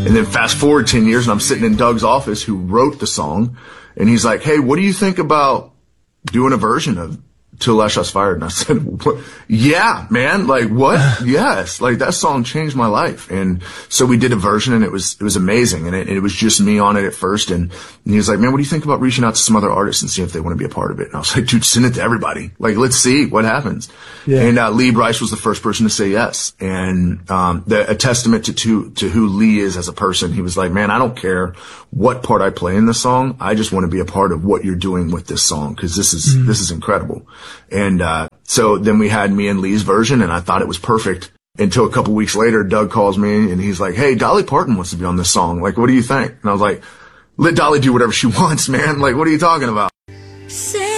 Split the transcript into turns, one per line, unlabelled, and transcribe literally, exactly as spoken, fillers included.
And then fast forward ten years and I'm sitting in Doug's office, who wrote the song, and he's like, hey, what do you think about doing a version of Till Last Shot's Fired? And I said, what? Yeah, man, like what? Yes, like that song changed my life. And so we did a version, and it was, it was amazing. And it, it was just me on it at first. And, and he was like, man, what do you think about reaching out to some other artists and seeing if they want to be a part of it? And I was like, dude, send it to everybody. Like, let's see what happens. Yeah. And, uh, Lee Brice was the first person to say yes. And, um, the, a testament to, to, to who Lee is as a person. He was like, man, I don't care what part I play in the song. I just want to be a part of what you're doing with this song, because this is, mm. this is incredible. And, uh, so then we had me and Lee's version, and I thought it was perfect until a couple weeks later, Doug calls me and he's like, hey, Dolly Parton wants to be on this song. Like, what do you think? And I was like, let Dolly do whatever she wants, man. Like, what are you talking about?
Say